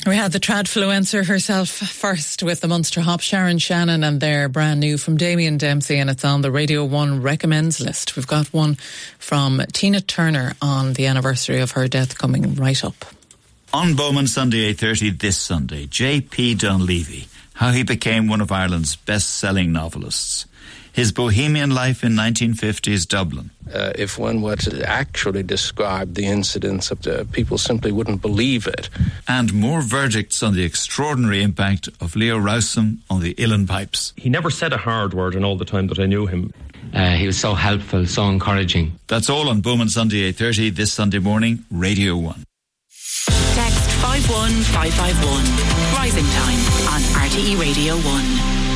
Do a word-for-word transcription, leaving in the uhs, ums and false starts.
We had the Tradfluencer herself first with the Munster Hop, Sharon Shannon, and they're brand new from Damien Dempsey, and it's on the Radio one Recommends list. We've got one from Tina Turner on the anniversary of her death coming right up. On Bowman Sunday eight thirty this Sunday, J P Donlevy, how he became one of Ireland's best-selling novelists. His bohemian life in nineteen fifties Dublin. Uh, if one were to actually describe the incidents, uh, people simply wouldn't believe it. And more verdicts on the extraordinary impact of Leo Rowsome on the Uilleann Pipes. He never said a hard word in all the time that I knew him. Uh, he was so helpful, so encouraging. That's all on Bowman Sunday eight thirty this Sunday morning, Radio one. Text five one five five one. Rising Time on R T E Radio one.